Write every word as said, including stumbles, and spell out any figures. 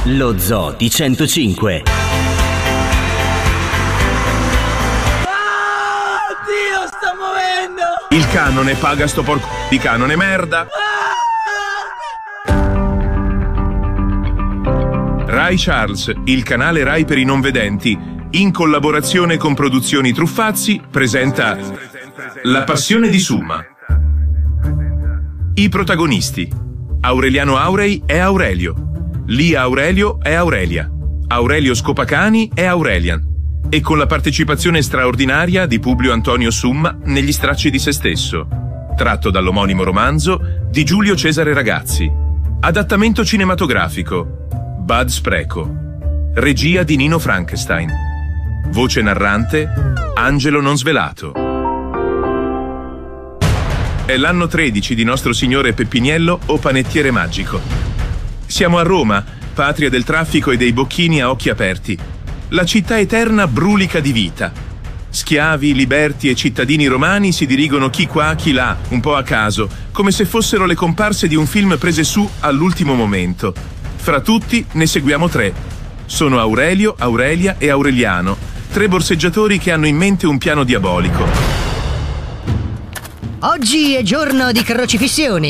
Lo Zoo di centocinque. Oddio, sta muovendo! Il canone paga sto porco di canone merda. Rai Charles, il canale Rai per i non vedenti, in collaborazione con Produzioni Truffazzi, presenta La passione di Summa. I protagonisti: Aureliano Aurei è Aurelio, Lia Aurelio è Aurelia, Aurelio Scopacani è Aurelian, e con la partecipazione straordinaria di Publio Antonio Summa negli stracci di se stesso, tratto dall'omonimo romanzo di Giulio Cesare Ragazzi. Adattamento cinematografico: Bud Spreco. Regia di Nino Frankenstein. Voce narrante: Angelo Non Svelato. È l'anno tredici di Nostro Signore Peppiniello o Panettiere Magico. Siamo a Roma, patria del traffico e dei bocchini a occhi aperti. La città eterna brulica di vita. Schiavi, liberti e cittadini romani si dirigono chi qua, chi là, un po' a caso, come se fossero le comparse di un film prese su all'ultimo momento. Fra tutti ne seguiamo tre. Sono Aurelio, Aurelia e Aureliano, tre borseggiatori che hanno in mente un piano diabolico. Oggi è giorno di crocifissioni.